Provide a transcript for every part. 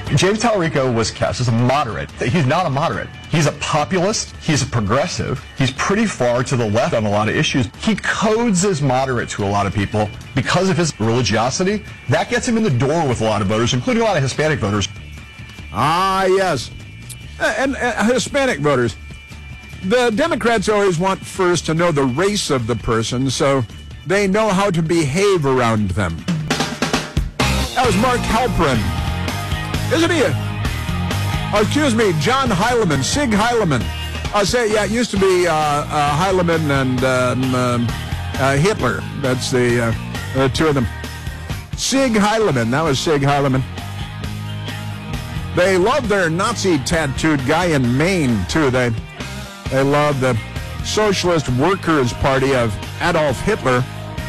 James Talarico was cast as a moderate. He's not a moderate. He's a populist. He's a progressive. He's pretty far to the left on a lot of issues. He codes as moderate to a lot of people because of his religiosity. That gets him in the door with a lot of voters, including a lot of Hispanic voters. Ah, yes. And Hispanic voters. The Democrats always want first to know the race of the person so they know how to behave around them. That was Mark Halperin. Isn't he? John Heilemann, Sig Heilemann. I'll say, yeah, it used to be Heilemann and Hitler. That's the two of them. Sig Heilemann. That was Sig Heilemann. They love their Nazi tattooed guy in Maine, too. They love the Socialist Workers' Party of Adolf Hitler.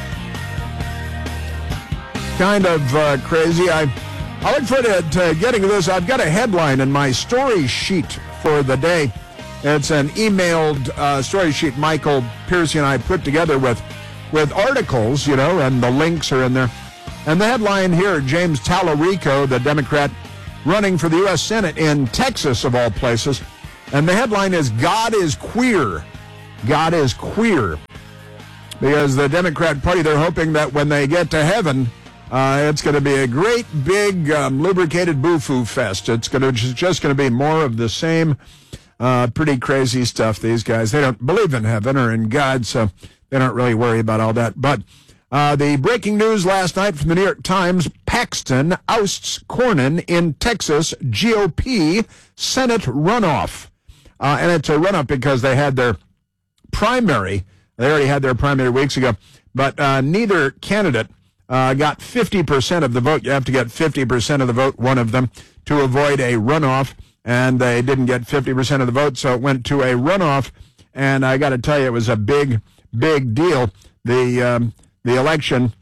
Kind of crazy. I look forward to getting to this. I've got a headline in my story sheet for the day. It's an emailed story sheet Michael Piercy and I put together with articles, and the links are in there. And the headline here, James Talarico, the Democrat running for the U.S. Senate in Texas, of all places. And the headline is, God is queer. God is queer. Because the Democrat Party, they're hoping that when they get to heaven, it's going to be a great, big, lubricated boo-foo fest. It's just going to be more of the same pretty crazy stuff, these guys. They don't believe in heaven or in God, so they don't really worry about all that. But the breaking news last night from the New York Times, Paxton ousts Cornyn in Texas GOP Senate runoff. And it's a runoff because they had their primary. They already had their primary weeks ago. But neither candidate got 50% of the vote. You have to get 50% of the vote, one of them, to avoid a runoff. And they didn't get 50% of the vote, so it went to a runoff. And I got to tell you, it was a big, big deal. The election,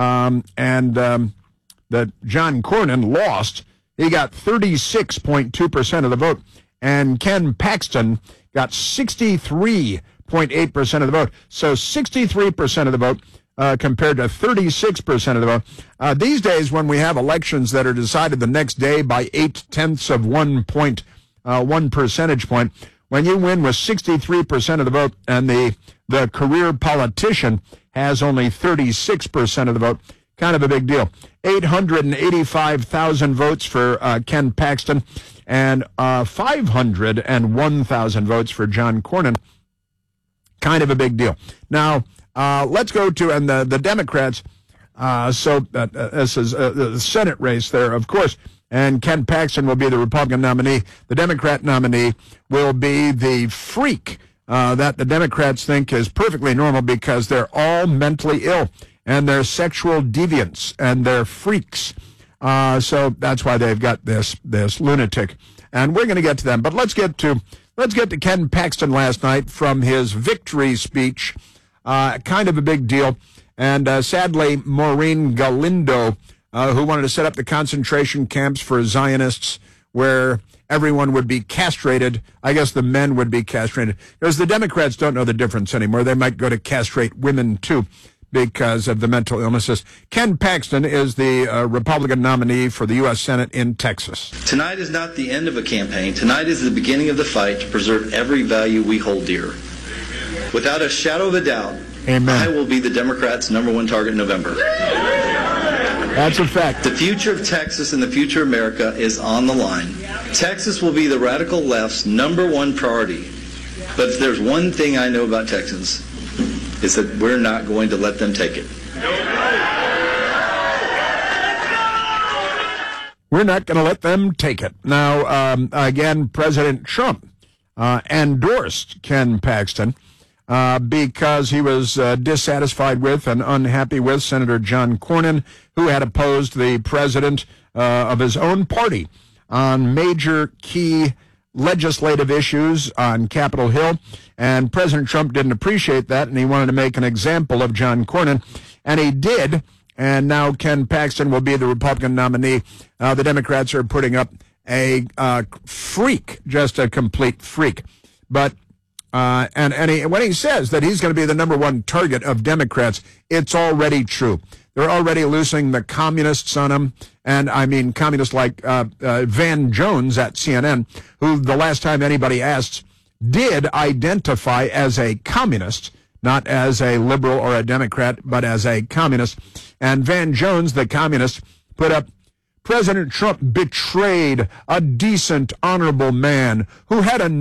that John Cornyn lost. He got 36.2% of the vote. And Ken Paxton got 63.8% of the vote. So 63% of the vote compared to 36% of the vote. These days, when we have elections that are decided the next day by 0.8 of 1 percentage point, when you win with 63% of the vote and the career politician has only 36% of the vote, kind of a big deal. 885,000 votes for Ken Paxton and 501,000 votes for John Cornyn. Kind of a big deal. Now, let's go to, and the Democrats, this is the Senate race there, of course, and Ken Paxton will be the Republican nominee. The Democrat nominee will be the freak that the Democrats think is perfectly normal because they're all mentally ill and they're sexual deviants and they're freaks. So that's why they've got this lunatic. And we're going to get to them. But let's get to Ken Paxton last night from his victory speech. Kind of a big deal. And sadly, Maureen Galindo, who wanted to set up the concentration camps for Zionists where everyone would be castrated. I guess the men would be castrated. Because the Democrats don't know the difference anymore. They might go to castrate women, too, because of the mental illnesses. Ken Paxton is the Republican nominee for the U.S. Senate in Texas. Tonight is not the end of a campaign. Tonight is the beginning of the fight to preserve every value we hold dear. Without a shadow of a doubt, Amen. I will be the Democrats' #1 target in November. That's a fact. The future of Texas and the future of America is on the line. Texas will be the radical left's #1 priority. But if there's one thing I know about Texans, it's that we're not going to let them take it. We're not going to let them take it. Now, again, President Trump endorsed Ken Paxton because he was dissatisfied with and unhappy with Senator John Cornyn, who had opposed the president of his own party on major key legislative issues on Capitol Hill. And President Trump didn't appreciate that, and he wanted to make an example of John Cornyn, and he did. And now Ken Paxton will be the Republican nominee. The Democrats are putting up a freak, just a complete freak. But when he says that he's going to be the #1 target of Democrats, it's already true. They're already losing the communists on him. And I mean communists like Van Jones at CNN, who the last time anybody asked did identify as a communist, not as a liberal or a Democrat, but as a communist. And Van Jones, the communist, put up, President Trump betrayed a decent, honorable man who had a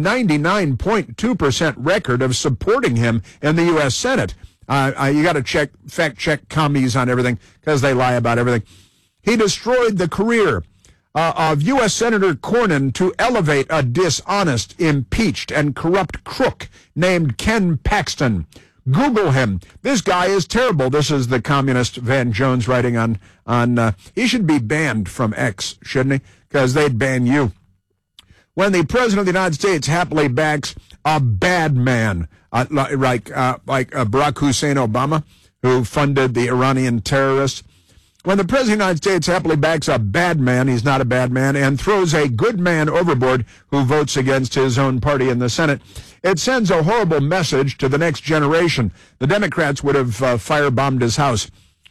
99.2% record of supporting him in the U.S. Senate. You got to fact-check commies on everything because they lie about everything. He destroyed the career of U.S. Senator Cornyn to elevate a dishonest, impeached, and corrupt crook named Ken Paxton. Google him. This guy is terrible. This is the communist Van Jones writing on he should be banned from X, shouldn't he? Because they'd ban you. When the President of the United States happily backs a bad man, like Barack Hussein Obama, who funded the Iranian terrorists, when the President of the United States happily backs a bad man, he's not a bad man, and throws a good man overboard who votes against his own party in the Senate, it sends a horrible message to the next generation. The Democrats would have firebombed his house.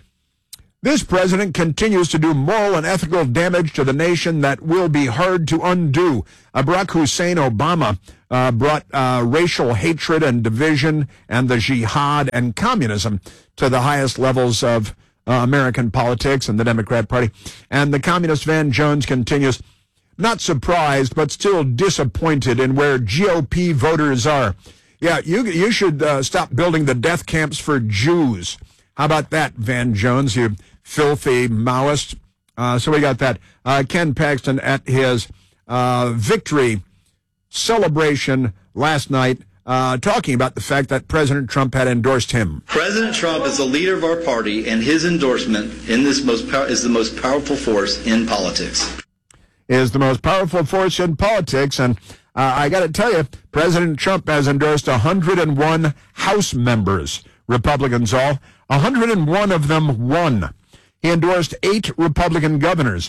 This president continues to do moral and ethical damage to the nation that will be hard to undo. Barack Hussein Obama brought racial hatred and division and the jihad and communism to the highest levels of American politics and the Democrat Party. And the communist Van Jones continues, not surprised, but still disappointed in where GOP voters are. Yeah, you should stop building the death camps for Jews. How about that, Van Jones, you filthy Maoist? So we got that. Ken Paxton at his victory celebration last night, talking about the fact that President Trump had endorsed him. President Trump is the leader of our party, and his endorsement is the most powerful force in politics. Is the most powerful force in politics, and I got to tell you, President Trump has endorsed 101 House members, Republicans all. 101 of them won. He endorsed 8 Republican governors.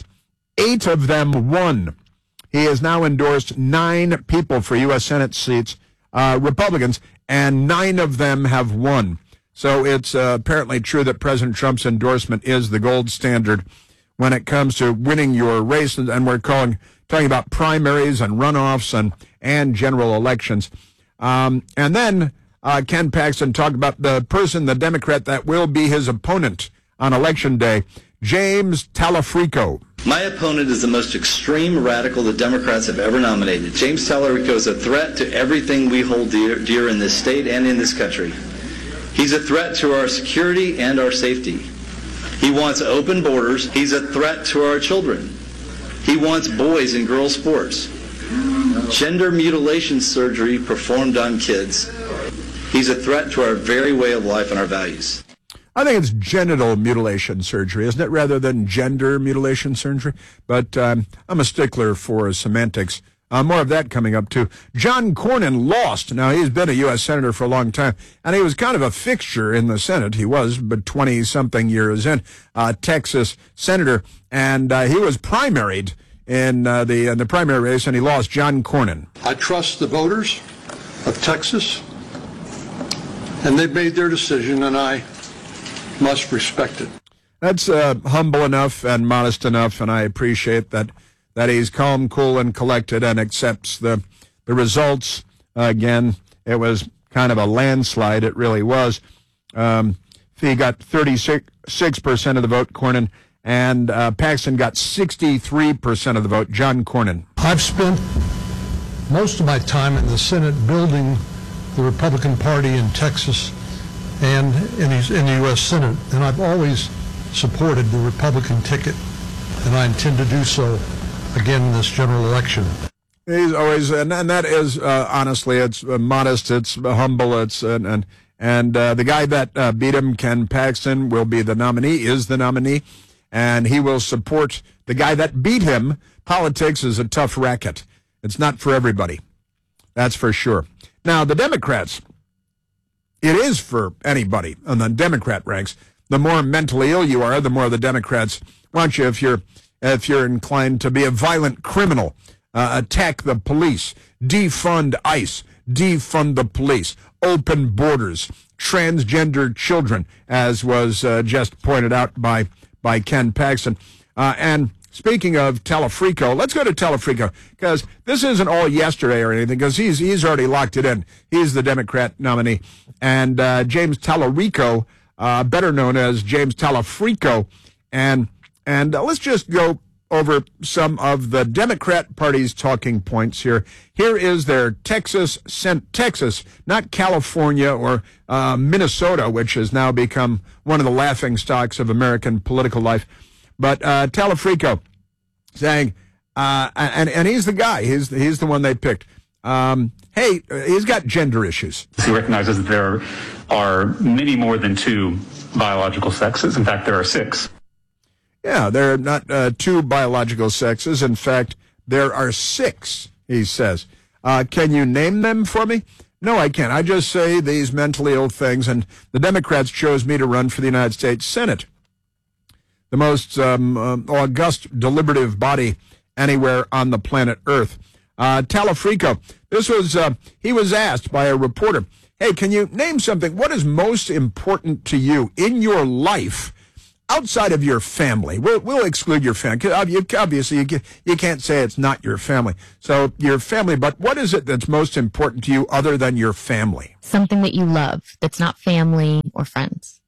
8 of them won. He has now endorsed 9 people for U.S. Senate seats, Republicans, and 9 of them have won. So it's apparently true that President Trump's endorsement is the gold standard when it comes to winning your race, and we're talking about primaries and runoffs and general elections. And then Ken Paxton talked about the person, the Democrat, that will be his opponent on Election Day, James Talafrico. My opponent is the most extreme radical the Democrats have ever nominated. James Talarico is a threat to everything we hold dear in this state and in this country. He's a threat to our security and our safety. He wants open borders. He's a threat to our children. He wants boys and girls sports. Gender mutilation surgery performed on kids. He's a threat to our very way of life and our values. I think it's genital mutilation surgery, isn't it, rather than gender mutilation surgery? But I'm a stickler for semantics. More of that coming up, too. John Cornyn lost. Now, he's been a U.S. Senator for a long time, and he was kind of a fixture in the Senate. He was, but 20-something years in, Texas Senator, and he was primaried in the primary race, and he lost. John Cornyn. I trust the voters of Texas, and they've made their decision, and I must respect it. That's humble enough and modest enough, and I appreciate that he's calm, cool, and collected and accepts the results. Again, it was kind of a landslide. It really was. He got 36% of the vote, Cornyn, and Paxton got 63% of the vote, John Cornyn. I've spent most of my time in the Senate building the Republican Party in Texas and in the U.S. Senate, and I've always supported the Republican ticket, and I intend to do so again in this general election. He's always, and that is honestly, it's modest, it's humble, it's and the guy that beat him, Ken Paxton, will be the nominee, is the nominee, and he will support the guy that beat him. Politics is a tough racket. It's not for everybody. That's for sure. Now, the Democrats, it is for anybody on the Democrat ranks. The more mentally ill you are, the more the Democrats want you. If you're inclined to be a violent criminal, attack the police, defund ICE, defund the police, open borders, transgender children, as was just pointed out by Ken Paxton. And speaking of Telefrico, let's go to Telefrico, because this isn't all yesterday or anything, because he's already locked it in. He's the Democrat nominee. And James Talarico, better known as James Telefrico, and let's just go over some of the Democrat Party's talking points here. Here is their Texas, not California or Minnesota, which has now become one of the laughing stocks of American political life. But Telefrico saying, and he's the guy, he's the one they picked. Hey, he's got gender issues. He recognizes that there are many more than two biological sexes. In fact, there are 6. Yeah, there are not 2 biological sexes. In fact, there are 6, he says. Can you name them for me? No, I can't. I just say these mentally ill things, and the Democrats chose me to run for the United States Senate, the most august, deliberative body anywhere on the planet Earth. Telefrico, he was asked by a reporter, hey, can you name something? What is most important to you in your life outside of your family? We'll exclude your family. Obviously, you can't say it's not your family. So your family, but what is it that's most important to you other than your family? Something that you love that's not family or friends.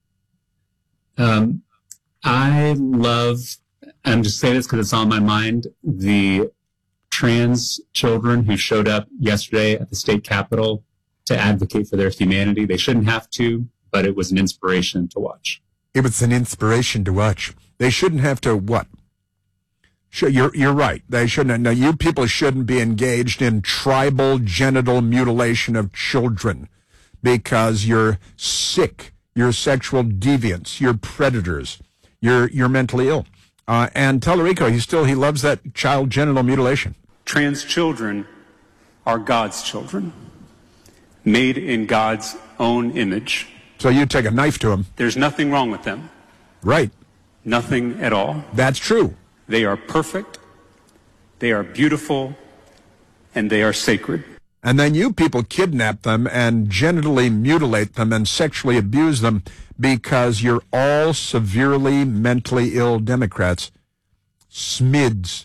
I love, I'm just saying this because it's on my mind, the trans children who showed up yesterday at the state capitol to advocate for their humanity. They shouldn't have to, but it was an inspiration to watch. It was an inspiration to watch. They shouldn't have to what? You're right. They shouldn't. No, you people shouldn't be engaged in tribal genital mutilation of children because you're sick, you're sexual deviants, you're predators, you're mentally ill. And Telerico, he loves that child genital mutilation. Trans children are God's children, made in God's own image. So you take a knife to them. There's nothing wrong with them. Right. Nothing at all. That's true. They are perfect, they are beautiful, and they are sacred. And then you people kidnap them and genitally mutilate them and sexually abuse them because you're all severely mentally ill Democrats. Smids.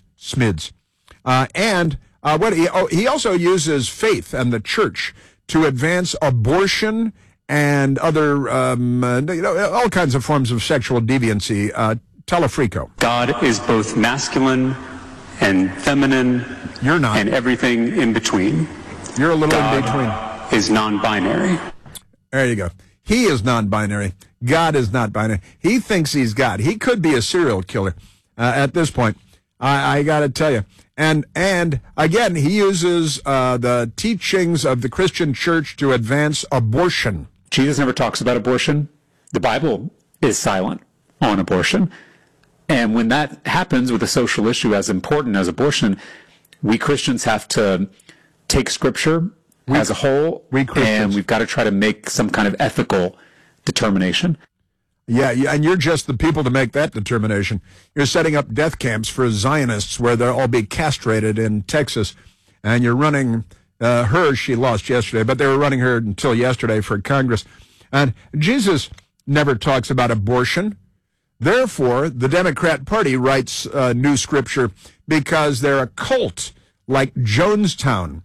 He also uses faith and the church to advance abortion and other, all kinds of forms of sexual deviancy. Telefrico. God is both masculine and feminine. You're not. And everything in between. You're a little God in between. Is non-binary. There you go. He is non-binary. God is not binary. He thinks he's God. He could be a serial killer at this point. I got to tell you. And again, he uses the teachings of the Christian church to advance abortion. Jesus never talks about abortion. The Bible is silent on abortion. And when that happens with a social issue as important as abortion, we Christians have to take Scripture as a whole, and we've got to try to make some kind of ethical determination. Yeah, and you're just the people to make that determination. You're setting up death camps for Zionists where they'll all be castrated in Texas, and you're running she lost yesterday, but they were running her until yesterday for Congress. And Jesus never talks about abortion. Therefore, the Democrat Party writes new Scripture because they're a cult like Jonestown.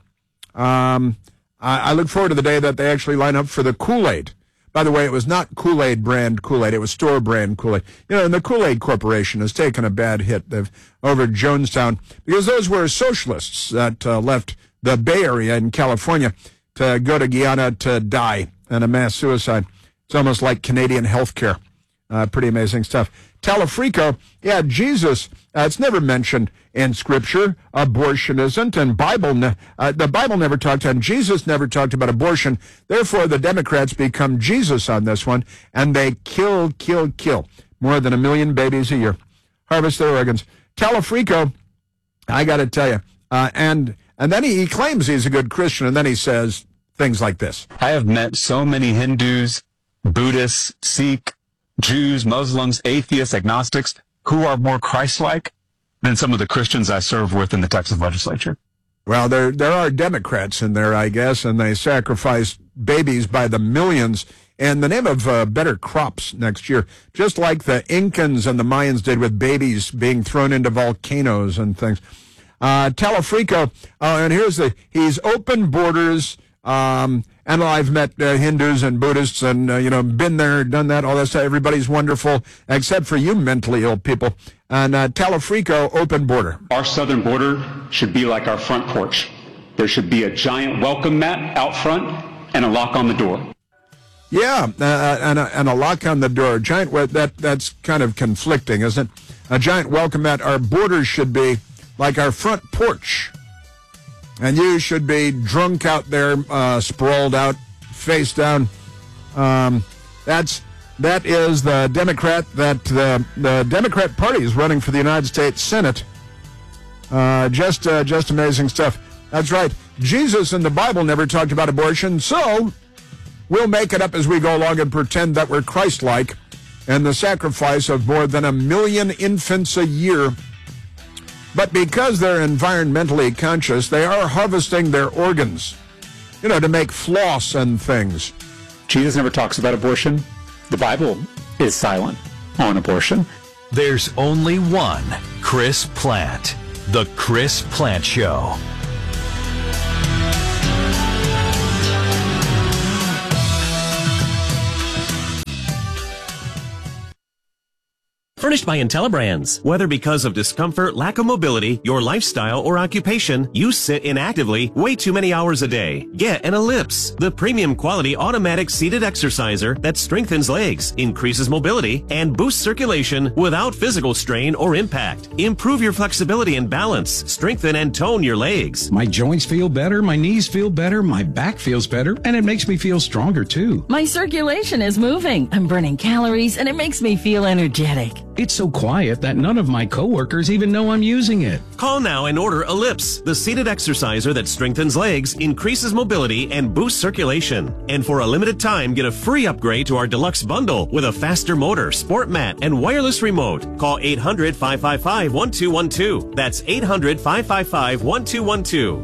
I look forward to the day that they actually line up for the Kool-Aid. By the way, it was not Kool-Aid brand Kool-Aid. It was store brand Kool-Aid. And the Kool-Aid Corporation has taken a bad hit over Jonestown because those were socialists that left the Bay Area in California to go to Guyana to die in a mass suicide. It's almost like Canadian health care. Pretty amazing stuff. Telefrico, yeah, Jesus, it's never mentioned in Scripture. Abortion isn't, and the Bible never talked, and Jesus never talked about abortion. Therefore, the Democrats become Jesus on this one, and they kill. More than 1 million babies a year. Harvest their organs. Telefrico, I got to tell you, and then he claims he's a good Christian, and then he says things like this. I have met so many Hindus, Buddhists, Sikh, Jews, Muslims, atheists, agnostics, who are more Christ-like than some of the Christians I serve with in the Texas legislature. Well, there are Democrats in there, I guess, and they sacrifice babies by the millions in the name of better crops next year, just like the Incans and the Mayans did with babies being thrown into volcanoes and things. Talafrico, and he's open borders, and I've met Hindus and Buddhists and, been there, done that, all that stuff. Everybody's wonderful, except for you mentally ill people. And Talafrico, open border. Our southern border should be like our front porch. There should be a giant welcome mat out front and a lock on the door. Yeah, and a lock on the door. That's kind of conflicting, isn't it? A giant welcome mat. Our borders should be like our front porch. And you should be drunk out there, sprawled out, face down. That is the Democrat the Democrat Party is running for the United States Senate. Just amazing stuff. That's right. Jesus in the Bible never talked about abortion, so we'll make it up as we go along and pretend that we're Christ-like, and the sacrifice of more than 1 million infants a year. But because they're environmentally conscious, they are harvesting their organs, to make floss and things. Jesus never talks about abortion. The Bible is silent on abortion. There's only one Chris Plante. The Chris Plante Show. Furnished by IntelliBrands. Whether because of discomfort, lack of mobility, your lifestyle, or occupation, you sit inactively way too many hours a day. Get an Ellipse, the premium quality automatic seated exerciser that strengthens legs, increases mobility, and boosts circulation without physical strain or impact. Improve your flexibility and balance. Strengthen and tone your legs. My joints feel better, my knees feel better, my back feels better, and it makes me feel stronger too. My circulation is moving. I'm burning calories, and it makes me feel energetic. It's so quiet that none of my coworkers even know I'm using it. Call now and order Ellipse, the seated exerciser that strengthens legs, increases mobility, and boosts circulation. And for a limited time, get a free upgrade to our deluxe bundle with a faster motor, sport mat, and wireless remote. Call 800-555-1212. That's 800-555-1212.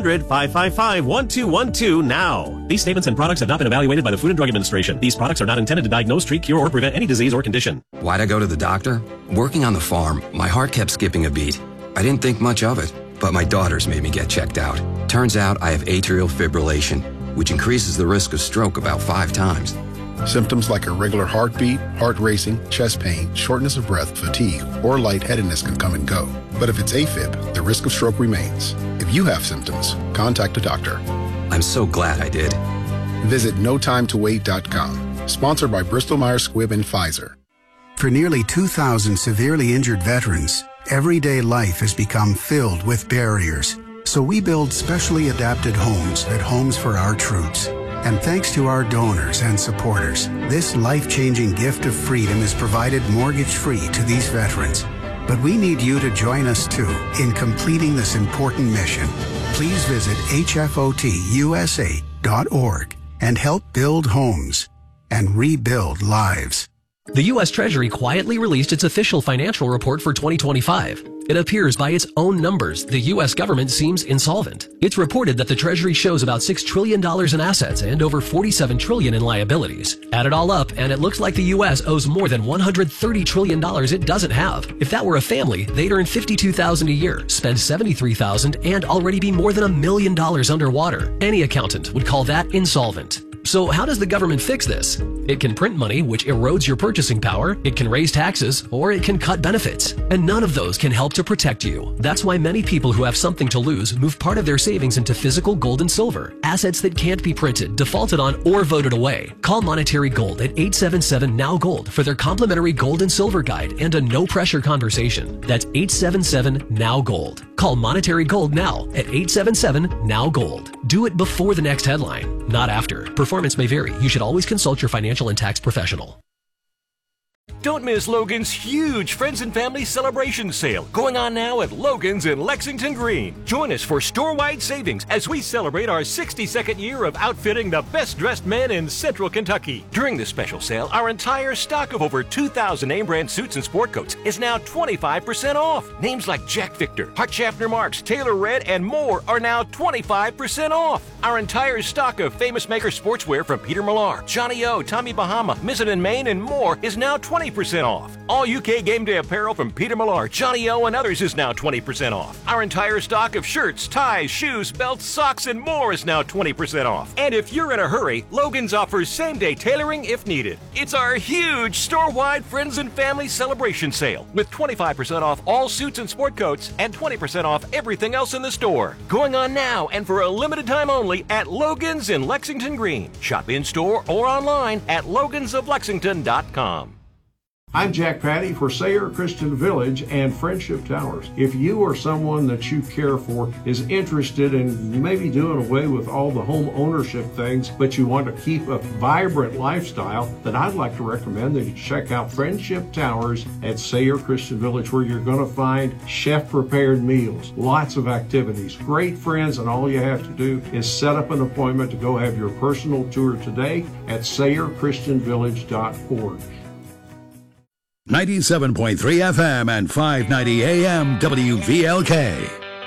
800-555-1212 now. These statements and products have not been evaluated by the Food and Drug Administration. These products are not intended to diagnose, treat, cure, or prevent any disease or condition. Why'd I go to the doctor? Working on the farm, my heart kept skipping a beat. I didn't think much of it, but my daughters made me get checked out. Turns out I have atrial fibrillation, which increases the risk of stroke about 5 times. Symptoms like irregular heartbeat, heart racing, chest pain, shortness of breath, fatigue, or lightheadedness can come and go. But if it's AFib, the risk of stroke remains. If you have symptoms, contact a doctor. I'm so glad I did. Visit NoTimeToWait.com. Sponsored by Bristol-Myers Squibb and Pfizer. For nearly 2,000 severely injured veterans, everyday life has become filled with barriers. So we build specially adapted homes at Homes for Our Troops. And thanks to our donors and supporters, this life-changing gift of freedom is provided mortgage-free to these veterans. But we need you to join us, too, in completing this important mission. Please visit hfotusa.org and help build homes and rebuild lives. The U.S. Treasury quietly released its official financial report for 2025. It appears by its own numbers the U.S. government seems insolvent. It's reported that the Treasury shows about $6 trillion in assets and over $47 trillion in liabilities. Add it all up, and it looks like the U.S. owes more than $130 trillion it doesn't have. If that were a family, they'd earn $52,000 a year, spend $73,000, and already be more than $1 million underwater. Any accountant would call that insolvent. So how does the government fix this? It can print money, which erodes your purchasing power, it can raise taxes, or it can cut benefits. And none of those can help to protect you. That's why many people who have something to lose move part of their savings into physical gold and silver, assets that can't be printed, defaulted on, or voted away. Call Monetary Gold at 877-NOW-GOLD for their complimentary gold and silver guide and a no-pressure conversation. That's 877-NOW-GOLD. Call Monetary Gold now at 877-NOW-GOLD. Do it before the next headline, not after. Performance may vary. You should always consult your financial and tax professional. Don't miss Logan's huge Friends and Family Celebration Sale going on now at Logan's in Lexington Green. Join us for store-wide savings as we celebrate our 62nd year of outfitting the best-dressed men in Central Kentucky. During this special sale, our entire stock of over 2,000 name-brand suits and sport coats is now 25% off. Names like Jack Victor, Hart Schaffner Marks, Taylor Red, and more are now 25% off. Our entire stock of Famous Maker sportswear from Peter Millar, Johnny O, Tommy Bahama, Mizzen & Main, and more is now 20% off. All UK game day apparel from Peter Millar, Johnny O, and others is now 20% off. Our entire stock of shirts, ties, shoes, belts, socks, and more is now 20% off. And if you're in a hurry, Logan's offers same-day tailoring if needed. It's our huge store-wide Friends and Family Celebration Sale with 25% off all suits and sport coats and 20% off everything else in the store. Going on now and for a limited time only at Logan's in Lexington Green. Shop in-store or online at logansoflexington.com. I'm Jack Patty for Sayre Christian Village and Friendship Towers. If you or someone that you care for is interested in maybe doing away with all the home ownership things, but you want to keep a vibrant lifestyle, then I'd like to recommend that you check out Friendship Towers at Sayre Christian Village, where you're going to find chef-prepared meals, lots of activities, great friends, and all you have to do is set up an appointment to go have your personal tour today at SayreChristianVillage.org. 97.3 FM and 590 AM WVLK.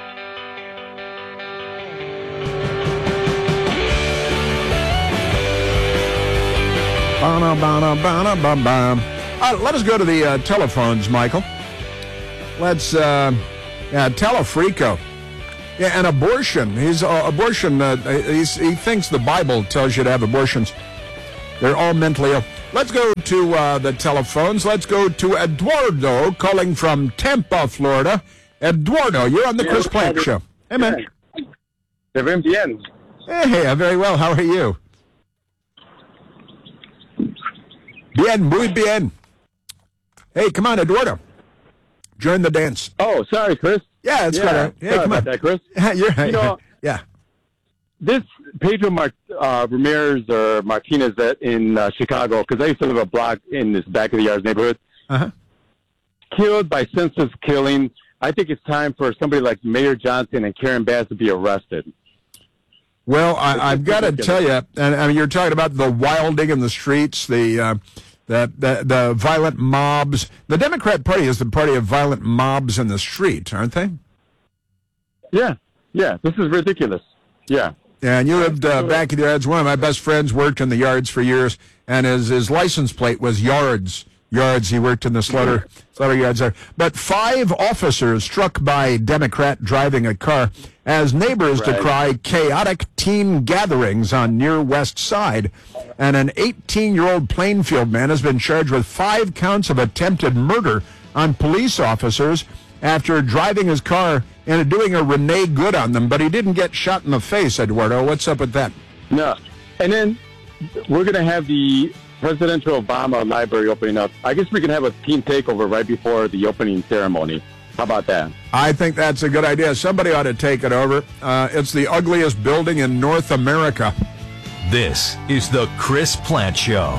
Let us go to the telephones, Michael. Let's Telefrico. Yeah, an abortion. He's abortion. He thinks the Bible tells you to have abortions. They're all mentally ill. Let's go to the telephones. Let's go to Eduardo calling from Tampa, Florida. Eduardo, you're on the Chris Plant Show. Hey, man. Bien. Hey, very well. How are you? Bien, muy bien. Hey, come on, Eduardo. Join the dance. Oh, sorry, Chris. Yeah, it's good. Hey, sorry come about on. that, Chris. You're right. Yeah. This Pedro Ramirez or Martinez in Chicago, because I used to live a block in this back of the yards neighborhood, killed by senseless killing. I think it's time for somebody like Mayor Johnson and Karen Bass to be arrested. Well, I've got to tell you, and I mean, you're talking about the wilding in the streets, the violent mobs. The Democrat Party is the party of violent mobs in the street, aren't they? Yeah. This is ridiculous. Yeah. And you lived back in the yards. One of my best friends worked in the yards for years, and his license plate was Yards. He worked in the slaughter yards there. But 5 officers struck by Democrat driving a car as neighbors decry chaotic teen gatherings on near West Side. And an 18-year-old Plainfield man has been charged with 5 counts of attempted murder on police officers after driving his car and doing a Renee Good on them, but he didn't get shot in the face, Eduardo. What's up with that? No. And then we're going to have the Presidential Obama Library opening up. I guess we can have a team takeover right before the opening ceremony. How about that? I think that's a good idea. Somebody ought to take it over. It's the ugliest building in North America. This is the Chris Plant Show.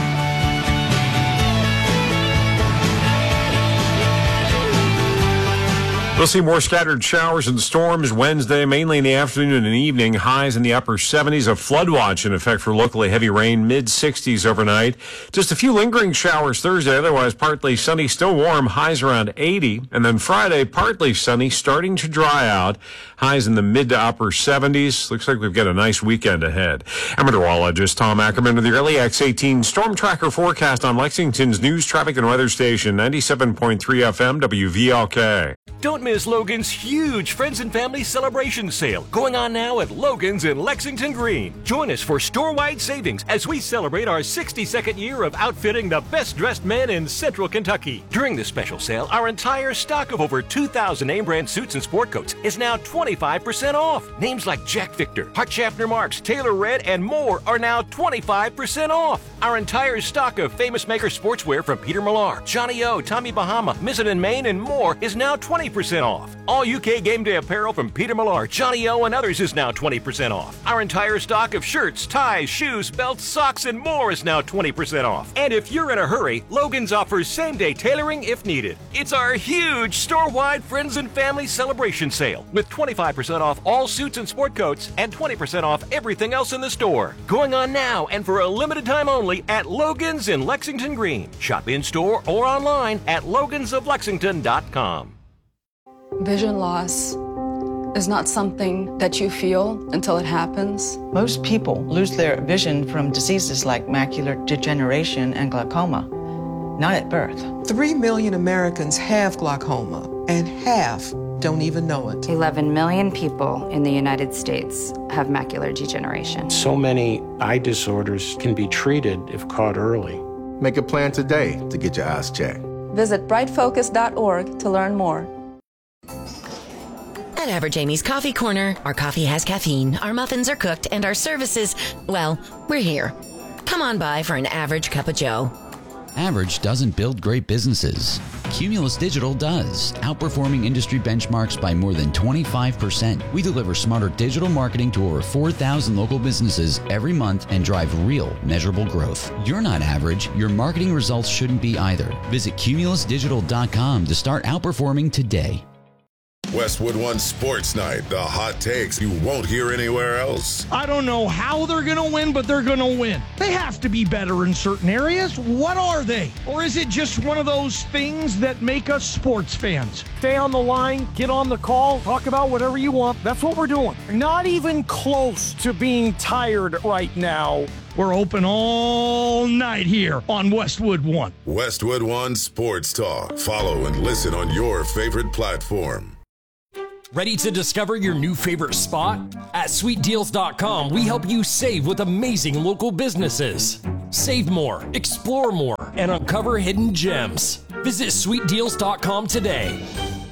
We'll see more scattered showers and storms Wednesday, mainly in the afternoon and evening. Highs in the upper 70s. A flood watch in effect for locally heavy rain, mid-60s overnight. Just a few lingering showers Thursday. Otherwise, partly sunny, still warm. Highs around 80. And then Friday, partly sunny, starting to dry out. Highs in the mid to upper 70s. Looks like we've got a nice weekend ahead. I'm meteorologist Tom Ackerman with the early X18 Storm Tracker forecast on Lexington's news, traffic, and weather station, 97.3 FM WVLK. Don't miss Logan's huge Friends and Family Celebration Sale going on now at Logan's in Lexington Green. Join us for store-wide savings as we celebrate our 62nd year of outfitting the best-dressed men in Central Kentucky. During this special sale, our entire stock of over 2,000 name-brand suits and sport coats is now 25% off. Names like Jack Victor, Hart Schaffner Marks, Taylor Red, and more are now 25% off. Our entire stock of Famous Maker sportswear from Peter Millar, Johnny O, Tommy Bahama, Mizzen & Main, and more is now 20% 20% off. All UK game day apparel from Peter Millar, Johnny O, and others is now 20% off. Our entire stock of shirts, ties, shoes, belts, socks, and more is now 20% off. And if you're in a hurry, Logan's offers same-day tailoring if needed. It's our huge store-wide Friends and Family Celebration Sale with 25% off all suits and sport coats and 20% off everything else in the store. Going on now and for a limited time only at Logan's in Lexington Green. Shop in-store or online at logansoflexington.com. Vision loss is not something that you feel until it happens. Most people lose their vision from diseases like macular degeneration and glaucoma, not at birth. 3 million Americans have glaucoma, and half don't even know it. 11 million people in the United States have macular degeneration. So many eye disorders can be treated if caught early. Make a plan today to get your eyes checked. Visit brightfocus.org to learn more. At Average Amy's Coffee Corner, our coffee has caffeine, our muffins are cooked, and our services, well, we're here. Come on by for an average cup of joe. Average doesn't build great businesses. Cumulus Digital does, outperforming industry benchmarks by more than 25%. We deliver smarter digital marketing to over 4,000 local businesses every month and drive real, measurable growth. You're not average. Your marketing results shouldn't be either. Visit cumulusdigital.com to start outperforming today. Westwood One Sports Night, the hot takes you won't hear anywhere else. I don't know how they're going to win, but they're going to win. They have to be better in certain areas. What are they? Or is it just one of those things that make us sports fans? Stay on the line, get on the call, talk about whatever you want. That's what we're doing. Not even close to being tired right now. We're open all night here on Westwood One. Westwood One Sports Talk. Follow and listen on your favorite platform. Ready to discover your new favorite spot? At SweetDeals.com, we help you save with amazing local businesses. Save more, explore more, and uncover hidden gems. Visit SweetDeals.com today.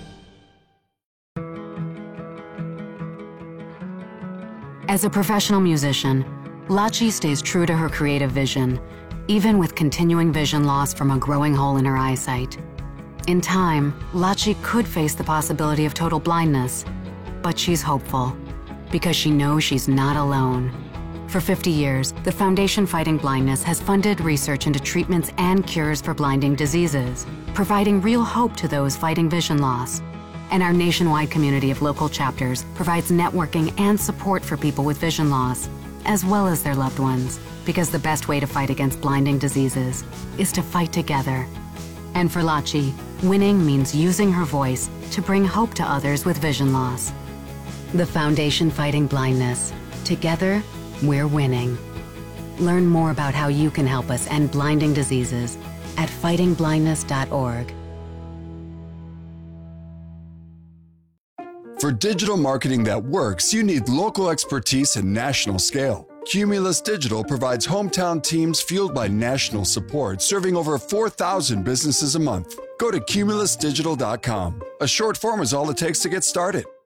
As a professional musician, Lachi stays true to her creative vision, even with continuing vision loss from a growing hole in her eyesight. In time, Lachi could face the possibility of total blindness, but she's hopeful because she knows she's not alone. For 50 years, the Foundation Fighting Blindness has funded research into treatments and cures for blinding diseases, providing real hope to those fighting vision loss. And our nationwide community of local chapters provides networking and support for people with vision loss, as well as their loved ones, because the best way to fight against blinding diseases is to fight together. And for Lachi, winning means using her voice to bring hope to others with vision loss. The Foundation Fighting Blindness. Together, we're winning. Learn more about how you can help us end blinding diseases at fightingblindness.org. For digital marketing that works, you need local expertise and national scale. Cumulus Digital provides hometown teams fueled by national support, serving over 4,000 businesses a month. Go to cumulusdigital.com. A short form is all it takes to get started.